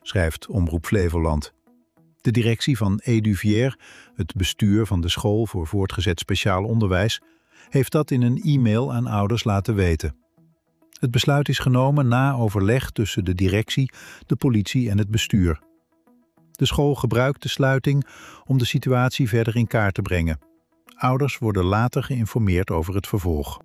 schrijft Omroep Flevoland. De directie van Eduvier, het bestuur van de school voor voortgezet speciaal onderwijs, heeft dat in een e-mail aan ouders laten weten. Het besluit is genomen na overleg tussen de directie, de politie en het bestuur. De school gebruikt de sluiting om de situatie verder in kaart te brengen. Ouders worden later geïnformeerd over het vervolg.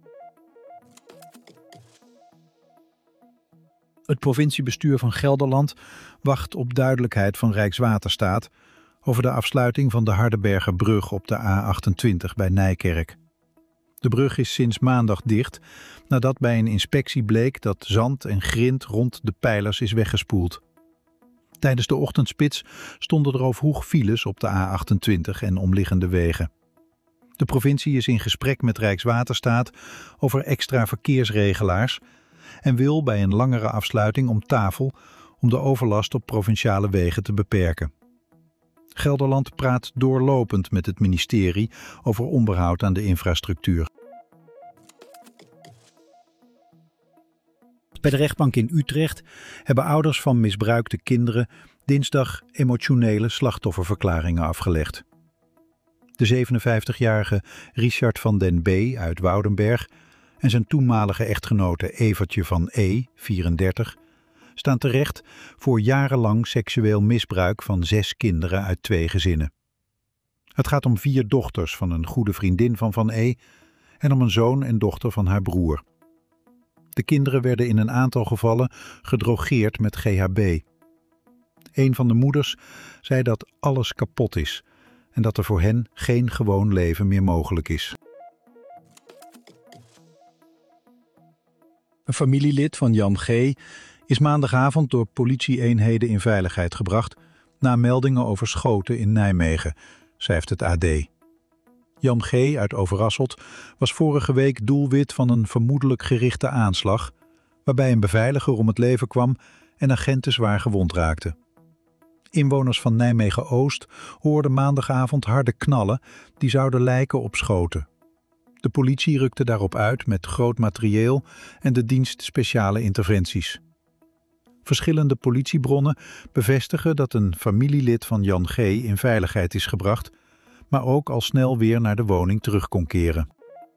Het provinciebestuur van Gelderland wacht op duidelijkheid van Rijkswaterstaat over de afsluiting van de Hardenbergerbrug op de A28 bij Nijkerk. De brug is sinds maandag dicht nadat bij een inspectie bleek dat zand en grind rond de pijlers is weggespoeld. Tijdens de ochtendspits stonden er al vroeg files op de A28 en omliggende wegen. De provincie is in gesprek met Rijkswaterstaat over extra verkeersregelaars en wil bij een langere afsluiting om tafel om de overlast op provinciale wegen te beperken. Gelderland praat doorlopend met het ministerie over onderhoud aan de infrastructuur. Bij de rechtbank in Utrecht hebben ouders van misbruikte kinderen dinsdag emotionele slachtofferverklaringen afgelegd. De 57-jarige Richard van den B. uit Woudenberg en zijn toenmalige echtgenote Evertje van E., 34, staan terecht voor jarenlang seksueel misbruik van 6 kinderen uit 2 gezinnen. Het gaat om 4 dochters van een goede vriendin van E. en om een zoon en dochter van haar broer. De kinderen werden in een aantal gevallen gedrogeerd met GHB. Een van de moeders zei dat alles kapot is en dat er voor hen geen gewoon leven meer mogelijk is. Een familielid van Jan G. is maandagavond door politie-eenheden in veiligheid gebracht na meldingen over schoten in Nijmegen, schrijft het AD. Jan G. uit Overasselt was vorige week doelwit van een vermoedelijk gerichte aanslag, waarbij een beveiliger om het leven kwam en agenten zwaar gewond raakten. Inwoners van Nijmegen-Oost hoorden maandagavond harde knallen die zouden lijken op schoten. De politie rukte daarop uit met groot materieel en de dienst speciale interventies. Verschillende politiebronnen bevestigen dat een familielid van Jan G. in veiligheid is gebracht, maar ook al snel weer naar de woning terug kon keren.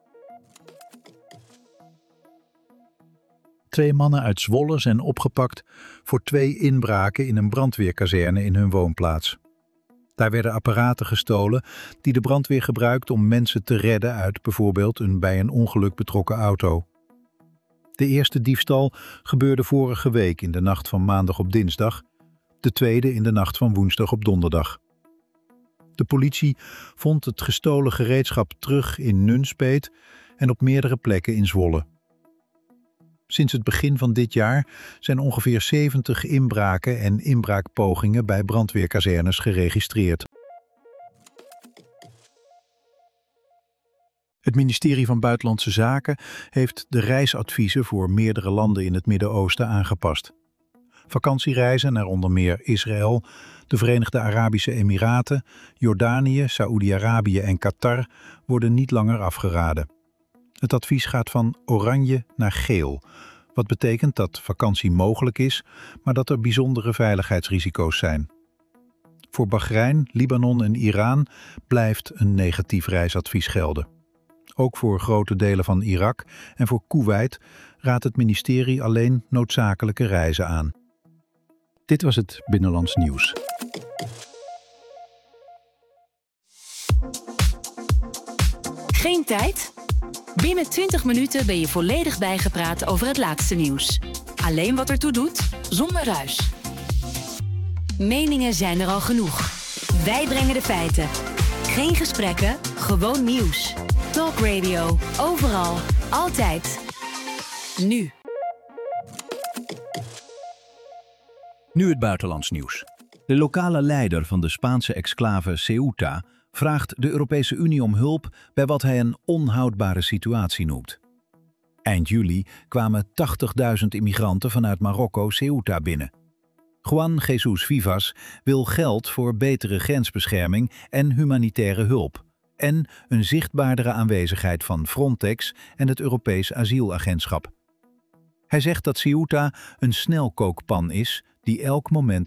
2 mannen uit Zwolle zijn opgepakt voor 2 inbraken in een brandweerkazerne in hun woonplaats. Daar werden apparaten gestolen die de brandweer gebruikt om mensen te redden uit bijvoorbeeld een bij een ongeluk betrokken auto. De eerste diefstal gebeurde vorige week in de nacht van maandag op dinsdag, de tweede in de nacht van woensdag op donderdag. De politie vond het gestolen gereedschap terug in Nunspeet en op meerdere plekken in Zwolle. Sinds het begin van dit jaar zijn ongeveer 70 inbraken en inbraakpogingen bij brandweerkazernes geregistreerd. Het ministerie van Buitenlandse Zaken heeft de reisadviezen voor meerdere landen in het Midden-Oosten aangepast. Vakantiereizen naar onder meer Israël, de Verenigde Arabische Emiraten, Jordanië, Saoedi-Arabië en Qatar worden niet langer afgeraden. Het advies gaat van oranje naar geel, wat betekent dat vakantie mogelijk is, maar dat er bijzondere veiligheidsrisico's zijn. Voor Bahrein, Libanon en Iran blijft een negatief reisadvies gelden. Ook voor grote delen van Irak en voor Koeweit raadt het ministerie alleen noodzakelijke reizen aan. Dit was het Binnenlands Nieuws. Geen tijd? Binnen 20 minuten ben je volledig bijgepraat over het laatste nieuws. Alleen wat ertoe doet, zonder ruis. Meningen zijn er al genoeg. Wij brengen de feiten. Geen gesprekken, gewoon nieuws. Talk Radio, overal, altijd. Nu. Nu het buitenlands nieuws. De lokale leider van de Spaanse exclave Ceuta vraagt de Europese Unie om hulp bij wat hij een onhoudbare situatie noemt. Eind juli kwamen 80.000 immigranten vanuit Marokko Ceuta binnen. Juan Jesus Vivas wil geld voor betere grensbescherming en humanitaire hulp en een zichtbaardere aanwezigheid van Frontex en het Europees Asielagentschap. Hij zegt dat Ceuta een snelkookpan is die elk moment